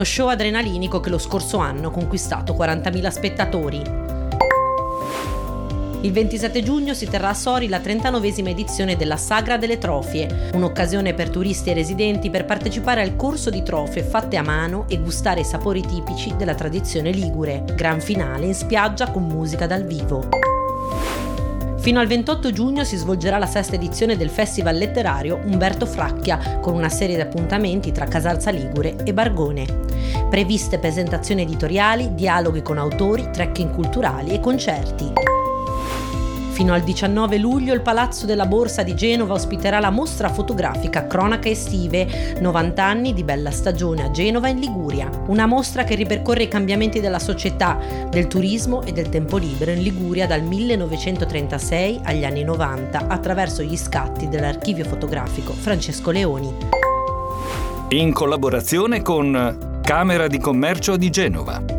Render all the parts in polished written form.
show adrenalinico che lo scorso anno ha conquistato 40.000 spettatori. Il 27 giugno si terrà a Sori la 39esima edizione della Sagra delle Trofie, un'occasione per turisti e residenti per partecipare al corso di trofie fatte a mano e gustare i sapori tipici della tradizione ligure. Gran finale in spiaggia con musica dal vivo. Fino al 28 giugno si svolgerà la sesta edizione del Festival letterario Umberto Fracchia, con una serie di appuntamenti tra Casalza Ligure e Bargone. Previste presentazioni editoriali, dialoghi con autori, trekking culturali e concerti. Fino al 19 luglio il Palazzo della Borsa di Genova ospiterà la mostra fotografica Cronache estive, 90 anni di bella stagione a Genova in Liguria. Una mostra che ripercorre i cambiamenti della società, del turismo e del tempo libero in Liguria dal 1936 agli anni 90 attraverso gli scatti dell'archivio fotografico Francesco Leoni. In collaborazione con Camera di Commercio di Genova.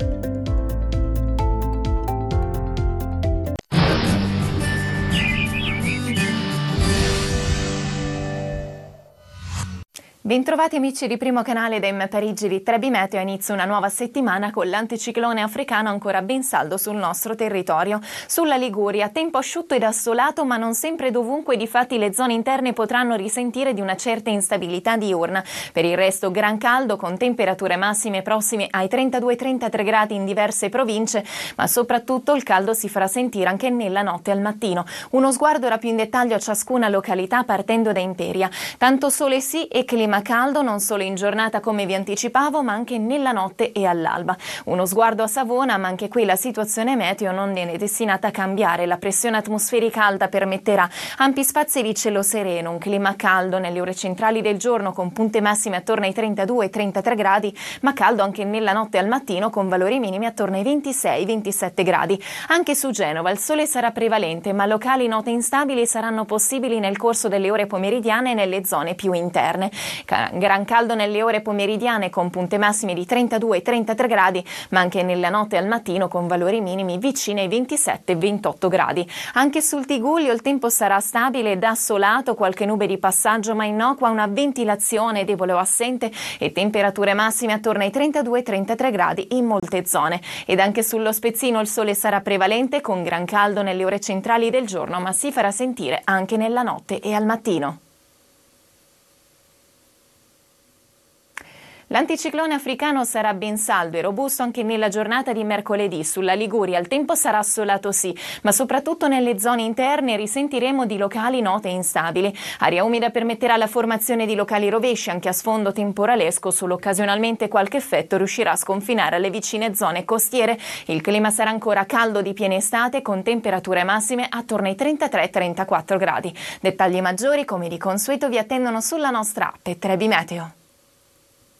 Bentrovati amici di Primo Canale da Parigi di Trebi Meteo. Inizia una nuova settimana con l'anticiclone africano ancora ben saldo sul nostro territorio. Sulla Liguria, tempo asciutto ed assolato, ma non sempre dovunque, difatti le zone interne potranno risentire di una certa instabilità diurna. Per il resto gran caldo con temperature massime prossime ai 32-33 gradi in diverse province, ma soprattutto il caldo si farà sentire anche nella notte al mattino. Uno sguardo ora più in dettaglio a ciascuna località partendo da Imperia. Tanto sole sì e clima caldo non solo in giornata come vi anticipavo, ma anche nella notte e all'alba. Uno sguardo a Savona, ma anche qui la situazione meteo non è destinata a cambiare. La pressione atmosferica alta permetterà ampi spazi di cielo sereno, un clima caldo nelle ore centrali del giorno con punte massime attorno ai 32-33 gradi, ma caldo anche nella notte e al mattino con valori minimi attorno ai 26-27 gradi. Anche su Genova il sole sarà prevalente, ma locali note instabili saranno possibili nel corso delle ore pomeridiane nelle zone più interne. Gran caldo nelle ore pomeridiane con punte massime di 32-33 gradi, ma anche nella notte e al mattino con valori minimi vicini ai 27-28 gradi. Anche sul Tigullio il tempo sarà stabile ed assolato, qualche nube di passaggio ma innocua, una ventilazione debole o assente e temperature massime attorno ai 32-33 gradi in molte zone. Ed anche sullo Spezzino il sole sarà prevalente con gran caldo nelle ore centrali del giorno, ma si farà sentire anche nella notte e al mattino. L'anticiclone africano sarà ben saldo e robusto anche nella giornata di mercoledì. Sulla Liguria il tempo sarà assolato sì, ma soprattutto nelle zone interne risentiremo di locali note instabili. Aria umida permetterà la formazione di locali rovesci anche a sfondo temporalesco, solo occasionalmente qualche effetto riuscirà a sconfinare alle vicine zone costiere. Il clima sarà ancora caldo di piena estate con temperature massime attorno ai 33-34 gradi. Dettagli maggiori come di consueto vi attendono sulla nostra app Trebi Meteo.